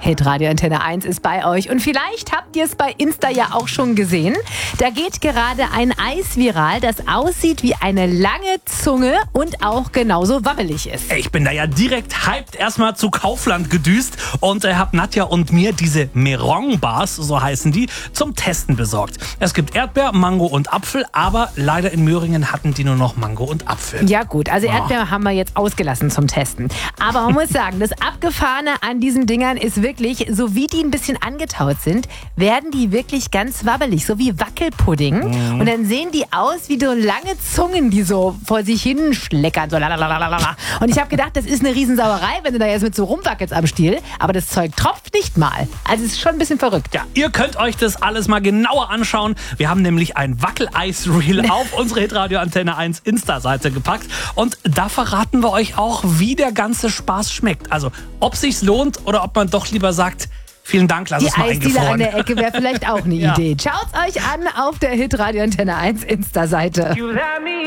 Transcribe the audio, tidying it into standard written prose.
Hitradio Antenne 1 ist bei euch. Und vielleicht habt ihr es bei Insta ja auch schon gesehen. Da geht gerade ein Eis viral, das aussieht wie eine lange Zunge und auch genauso wabbelig ist. Ich bin da ja direkt hyped erstmal zu Kaufland gedüst und hab Nadja und mir diese Meron-Bars, so heißen die, zum Testen besorgt. Es gibt Erdbeer, Mango und Apfel, aber leider in Möhringen hatten die nur noch Mango und Apfel. Ja gut, also Erdbeer haben wir jetzt ausgelassen zum Testen. Aber man muss sagen, das Abgefahrene an diesen Dingern ist wirklich, so wie die ein bisschen angetaut sind, werden die wirklich ganz wabbelig, so wie Wackelpudding. Und dann sehen die aus wie so lange Zungen, die so vor sich hin schleckern. So lalalala. Und ich habe gedacht, das ist eine Riesensauerei, wenn du da jetzt mit so rumwackelst am Stiel. Aber das Zeug tropft nicht mal. Also es ist schon ein bisschen verrückt. Ja, ihr könnt euch das alles mal genauer anschauen. Wir haben nämlich ein Wackeleis-Reel auf unsere Hitradio Antenne 1 Insta-Seite gepackt. Und da verraten wir euch auch, wie der ganze Spaß schmeckt. Also ob sich's lohnt oder ob man doch lieber sagt, vielen Dank, lass es mal eingefroren. Die Eisdiele an der Ecke wäre vielleicht auch eine Ja. Idee. Schaut's euch an auf der Hitradio Antenne 1 Insta-Seite.